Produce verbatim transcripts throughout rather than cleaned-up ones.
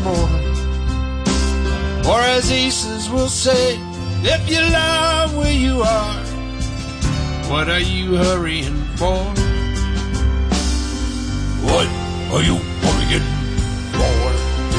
more. Or as Aces will say, if you love where you are, what are you hurrying for? What are you hurrying for?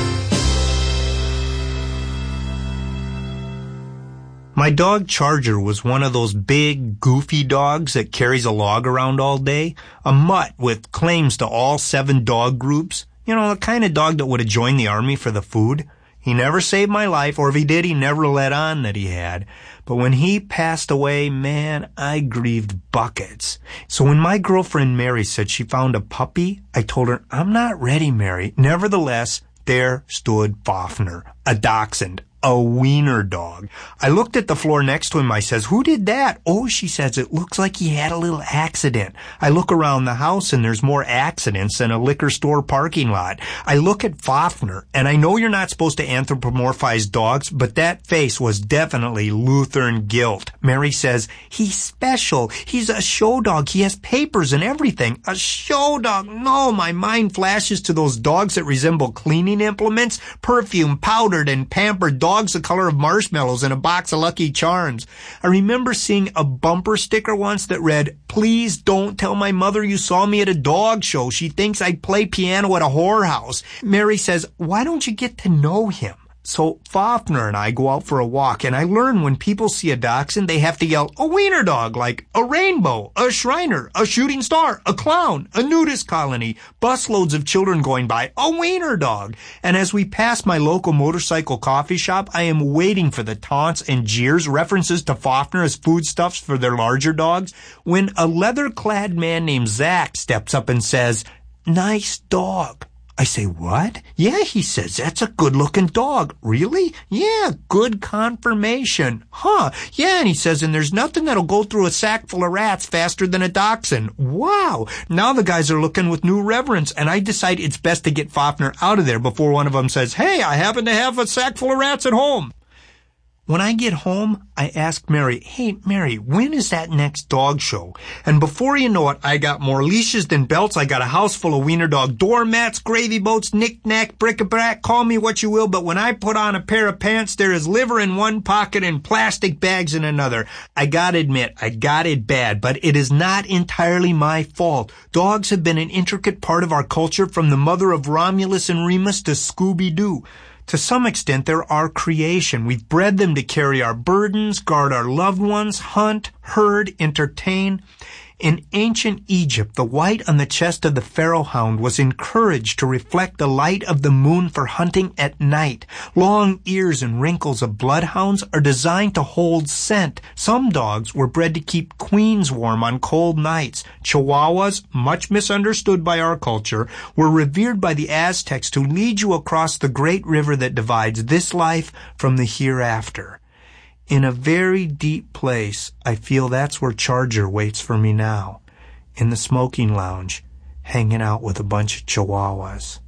My dog Charger was one of those big, goofy dogs that carries a log around all day. A mutt with claims to all seven dog groups. You know, the kind of dog that would have joined the army for the food. He never saved my life, or if he did, he never let on that he had. But when he passed away, man, I grieved buckets. So when my girlfriend Mary said she found a puppy, I told her, I'm not ready, Mary. Nevertheless, there stood Fafner, a dachshund. A wiener dog. I looked at the floor next to him. I says, who did that? Oh, she says, it looks like he had a little accident. I look around the house and there's more accidents than a liquor store parking lot. I look at Fafner, and I know you're not supposed to anthropomorphize dogs, but that face was definitely Lutheran guilt. Mary says, he's special. He's a show dog. He has papers and everything. A show dog. No, my mind flashes to those dogs that resemble cleaning implements, perfume, powdered, and pampered dogs. Dogs the color of marshmallows in a box of Lucky Charms. I remember seeing a bumper sticker once that read, please don't tell my mother you saw me at a dog show. She thinks I play piano at a whorehouse. Mary says, why don't you get to know him? So Fafner and I go out for a walk, and I learn when people see a dachshund, they have to yell, a wiener dog, like a rainbow, a Shriner, a shooting star, a clown, a nudist colony, busloads of children going by, a wiener dog. And as we pass my local motorcycle coffee shop, I am waiting for the taunts and jeers, references to Fafner as foodstuffs for their larger dogs, when a leather-clad man named Zach steps up and says, nice dog. I say, what? Yeah, he says, that's a good-looking dog. Really? Yeah, good confirmation. Huh, yeah, and he says, and there's nothing that'll go through a sack full of rats faster than a dachshund. Wow. Now the guys are looking with new reverence, and I decide it's best to get Fafner out of there before one of them says, hey, I happen to have a sack full of rats at home. When I get home, I ask Mary, hey, Mary, when is that next dog show? And before you know it, I got more leashes than belts. I got a house full of wiener dog doormats, gravy boats, knick-knack, bric-a-brac, call me what you will, but when I put on a pair of pants, there is liver in one pocket and plastic bags in another. I gotta admit, I got it bad, but it is not entirely my fault. Dogs have been an intricate part of our culture from the mother of Romulus and Remus to Scooby-Doo. To some extent, they're our creation. We've bred them to carry our burdens, guard our loved ones, hunt, herd, entertain. In ancient Egypt, the white on the chest of the pharaoh hound was encouraged to reflect the light of the moon for hunting at night. Long ears and wrinkles of bloodhounds are designed to hold scent. Some dogs were bred to keep queens warm on cold nights. Chihuahuas, much misunderstood by our culture, were revered by the Aztecs to lead you across the great river that divides this life from the hereafter. In a very deep place, I feel that's where Charger waits for me now, in the smoking lounge, hanging out with a bunch of chihuahuas.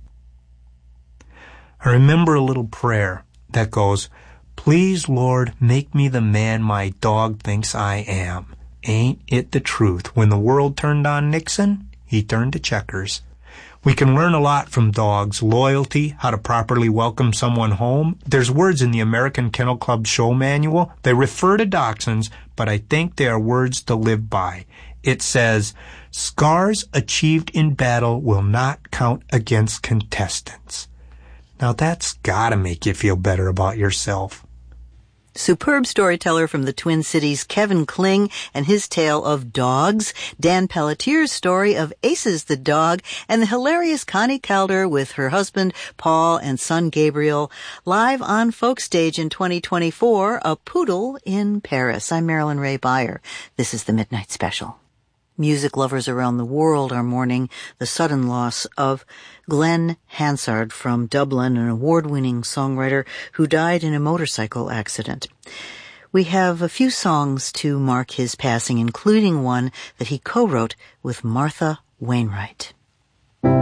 I remember a little prayer that goes, please, Lord, make me the man my dog thinks I am. Ain't it the truth? When the world turned on Nixon, he turned to checkers. We can learn a lot from dogs. Loyalty, how to properly welcome someone home. There's words in the American Kennel Club show manual. They refer to dachshunds, but I think they are words to live by. It says, scars achieved in battle will not count against contestants. Now that's gotta make you feel better about yourself. Superb storyteller from the Twin Cities, Kevin Kling, and his tale of dogs, Dan Pelletier's story of Aces the dog, and the hilarious Connie Calder with her husband Paul and son Gabriel, live on Folk Stage in twenty twenty-four, A Poodle in Paris. I'm Marilyn Ray Beyer. This is the Midnight Special. Music lovers around the world are mourning the sudden loss of Glenn Hansard from Dublin, an award-winning songwriter who died in a motorcycle accident. We have a few songs to mark his passing, including one that he co-wrote with Martha Wainwright.